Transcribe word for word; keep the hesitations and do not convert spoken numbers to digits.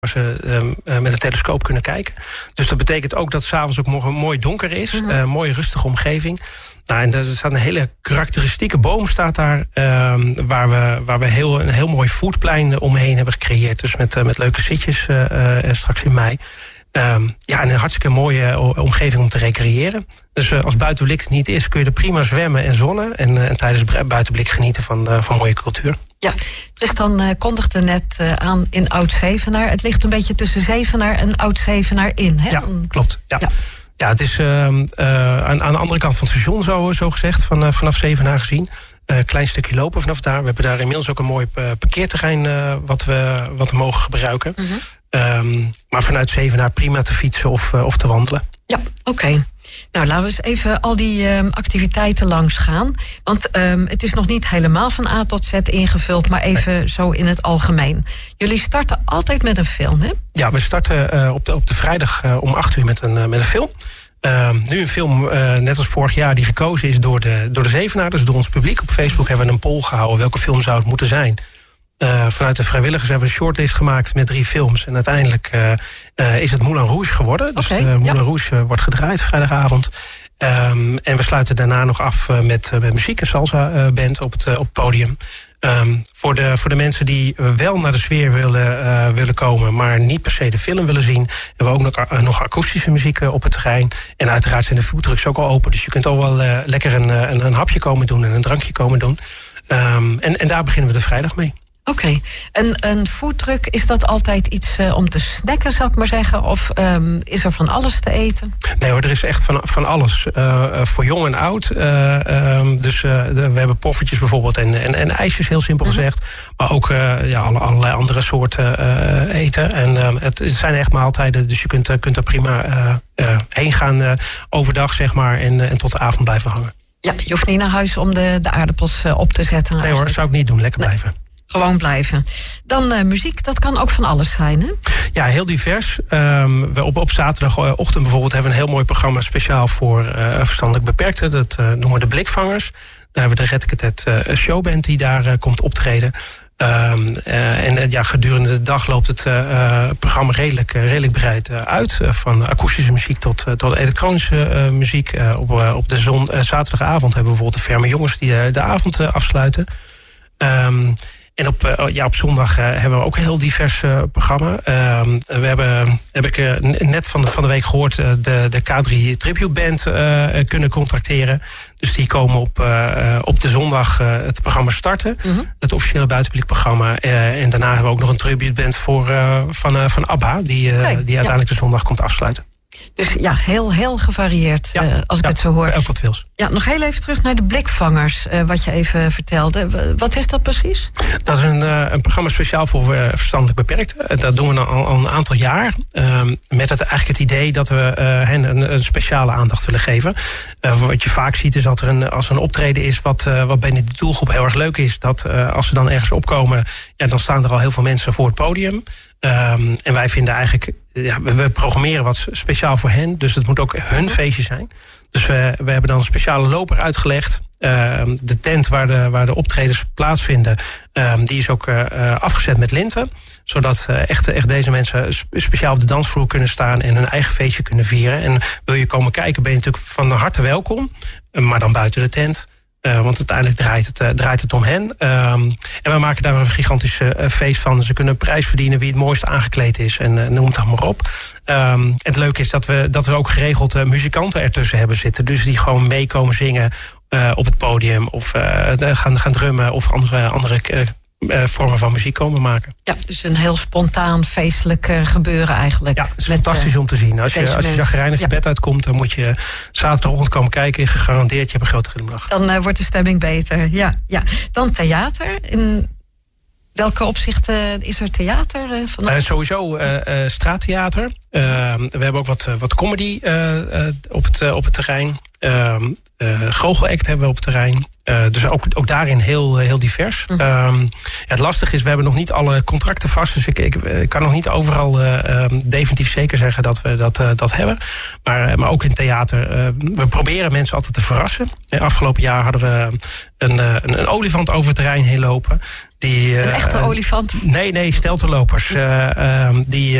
ze uh, met een telescoop kunnen kijken. Dus dat betekent ook dat 's avonds ook mooi, mooi donker is. Een uh, mooie rustige omgeving. Nou, en er staat een hele karakteristieke boom staat daar. Uh, waar we, waar we heel, een heel mooi foodplein omheen hebben gecreëerd. Dus met, uh, met leuke zitjes uh, uh, straks in mei. Um, ja, en een hartstikke mooie omgeving om te recreëren. Dus uh, als buitenblik niet is, kun je er prima zwemmen en zonnen. En, uh, en tijdens buitenblik genieten van, uh, van mooie cultuur. Ja, Tristan uh, kondigde net uh, aan in Oud-Zevenaar. Het ligt een beetje tussen Zevenaar en Oud-Zevenaar in, hè? Ja, klopt. Ja. Ja. Ja, het is uh, uh, aan, aan de andere kant van het station, zo, zo gezegd, van, uh, vanaf Zevenaar gezien. Een uh, klein stukje lopen vanaf daar. We hebben daar inmiddels ook een mooi uh, parkeerterrein uh, wat, we, wat we mogen gebruiken. Mm-hmm. Um, maar vanuit Zevenaar prima te fietsen of, uh, of te wandelen. Ja, oké. Okay. Nou, laten we eens even al die um, activiteiten langs gaan. Want um, het is nog niet helemaal van A tot Z ingevuld, maar even nee. zo in het algemeen. Jullie starten altijd met een film, hè? Ja, we starten uh, op, de, op de vrijdag uh, om acht uur met een, uh, met een film. Uh, nu een film, uh, net als vorig jaar, die gekozen is door de, door de Zevenaar, dus door ons publiek. Op Facebook hebben we een poll gehouden. Welke film zou het moeten zijn? Uh, vanuit de vrijwilligers hebben we een shortlist gemaakt met drie films. En uiteindelijk uh, uh, is het Moulin Rouge geworden. Dus okay, de Moulin ja. Rouge uh, wordt gedraaid vrijdagavond. Um, en we sluiten daarna nog af uh, met, uh, met muziek, een salsa uh, band op het, uh, op het podium. Um, voor, de, voor de mensen die wel naar de sfeer willen, uh, willen komen, maar niet per se de film willen zien, hebben we ook nog, uh, nog akoestische muziek uh, op het terrein. En uiteraard zijn de foodtrucks ook al open. Dus je kunt al wel uh, lekker een, een, een hapje komen doen en een drankje komen doen. Um, en, en daar beginnen we de vrijdag mee. Oké, okay. en een foodtruck, is dat altijd iets uh, om te snacken, zou ik maar zeggen? Of um, is er van alles te eten? Nee hoor, er is echt van, van alles. Uh, uh, voor jong en oud. Uh, um, dus uh, de, we hebben poffertjes bijvoorbeeld en, en, en ijsjes, heel simpel uh-huh. gezegd. Maar ook uh, ja, alle, allerlei andere soorten uh, eten. En uh, het zijn echt maaltijden, dus je kunt, uh, kunt er prima uh, uh, heen gaan uh, overdag, zeg maar, en, uh, en tot de avond blijven hangen. Ja, je hoeft niet naar huis om de, de aardappels uh, op te zetten. Nee eigenlijk. Hoor, zou ik niet doen. Lekker nee. blijven. Gewoon blijven. Dan uh, muziek, dat kan ook van alles zijn, hè? Ja, heel divers. Um, we op, op zaterdagochtend bijvoorbeeld hebben we een heel mooi programma speciaal voor uh, verstandelijk beperkten. Dat uh, noemen we de Blikvangers. Daar hebben we de Red Cadet uh, showband die daar uh, komt optreden. Um, uh, en uh, ja, gedurende de dag loopt het uh, programma redelijk, uh, redelijk breed uh, uit. Uh, van akoestische muziek tot, uh, tot elektronische uh, muziek. Uh, op, uh, op de zon, uh, zaterdagavond hebben we bijvoorbeeld de Ferme Jongens die uh, de avond uh, afsluiten. Um, En op, uh, ja, op zondag uh, hebben we ook een heel divers uh, programma. Uh, we hebben, heb ik uh, net van de, van de week gehoord, uh, de, de K drie Tribute Band uh, kunnen contracteren. Dus die komen op, uh, op de zondag uh, het programma starten. Mm-hmm. Het officiële buitenpubliek programma. Uh, en daarna hebben we ook nog een tribute band voor, uh, van, uh, van ABBA. Die, uh, okay, die uiteindelijk ja. de zondag komt afsluiten. Dus ja, heel, heel gevarieerd, ja, uh, als ik ja, het zo hoor. Elk wat wils. Ja, nog heel even terug naar de Blikvangers, uh, wat je even vertelde. Wat is dat precies? Dat is een, uh, een programma speciaal voor uh, verstandelijk beperkten. Dat doen we al, al een aantal jaar. Uh, met het, eigenlijk het idee dat we uh, hen een, een speciale aandacht willen geven. Uh, wat je vaak ziet is dat er een, als er een optreden is wat, uh, wat binnen de doelgroep heel erg leuk is. Dat uh, als ze dan ergens opkomen, ja, dan staan er al heel veel mensen voor het podium. Um, en wij vinden eigenlijk, ja, we, we programmeren wat speciaal voor hen. Dus het moet ook hun feestje zijn. Dus we, we hebben dan een speciale loper uitgelegd. Uh, de tent waar de, waar de optredens plaatsvinden, uh, die is ook uh, afgezet met linten. Zodat uh, echt, echt deze mensen speciaal op de dansvloer kunnen staan en hun eigen feestje kunnen vieren. En wil je komen kijken, ben je natuurlijk van harte welkom. Uh, maar dan buiten de tent. Uh, want uiteindelijk draait het, uh, draait het om hen. Um, en we maken daar een gigantisch uh, feest van. Ze kunnen een prijs verdienen wie het mooiste aangekleed is. En uh, noem het dan maar op. Um, en het leuke is dat we, dat we ook geregeld uh, muzikanten ertussen hebben zitten. Dus die gewoon meekomen zingen uh, op het podium. Of uh, gaan, gaan drummen of andere, andere uh, uh, vormen van muziek komen maken. Ja, dus een heel spontaan feestelijk uh, gebeuren eigenlijk. Ja, het is met, fantastisch uh, om te zien. Als je, als je chagrijnig je ja. bed uitkomt, dan moet je zaterdagochtend komen kijken. Gegarandeerd, je hebt een grote glimlach. Dan uh, wordt de stemming beter, ja. ja. Dan theater. In welke opzichten is er theater? Uh, van uh, sowieso uh, uh, straattheater. Uh, we hebben ook wat, uh, wat comedy uh, uh, op, het, uh, op het terrein. Uh, uh, Goochelact hebben we op het terrein. Uh, dus ook, ook daarin heel, heel divers. Mm-hmm. Um, ja, het lastige is, we hebben nog niet alle contracten vast. Dus ik, ik, ik kan nog niet overal uh, um, definitief zeker zeggen dat we dat, uh, dat hebben. Maar, uh, maar ook in theater. Uh, we proberen mensen altijd te verrassen. Uh, afgelopen jaar hadden we een, uh, een, een olifant over het terrein heen lopen. Die, een echte uh, olifant? Nee, nee, steltenlopers. Uh, uh, die,